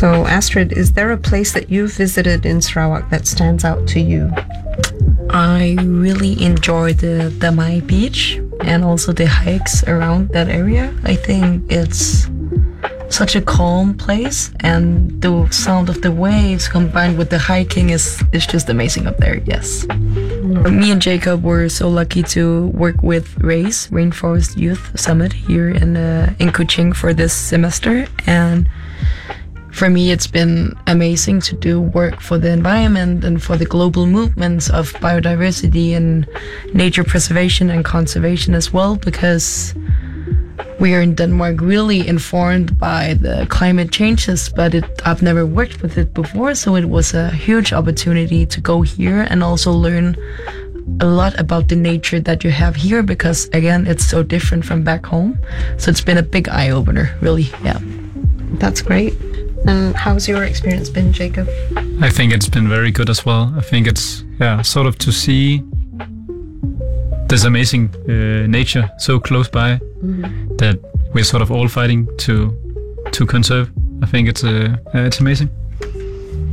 So, Astrid, is there a place that you've visited in Sarawak that stands out to you? I really enjoy the Damai beach and also the hikes around that area. I think it's such a calm place, and the sound of the waves combined with the hiking is just amazing up there. Yes. Me and Jacob were so lucky to work with RAISE, Rainforest Youth Summit, here in Kuching for this semester, and for me, it's been amazing to do work for the environment and for the global movements of biodiversity and nature preservation and conservation as well, because we are in Denmark really informed by the climate changes, but I've never worked with it before, so it was a huge opportunity to go here and also learn a lot about the nature that you have here, because again, it's so different from back home. So it's been a big eye-opener, really. Yeah. That's great. And how's your experience been, Jacob? I think it's been very good as well. I think it's sort of to see this amazing nature so close by that we're sort of all fighting to conserve. I think it's amazing.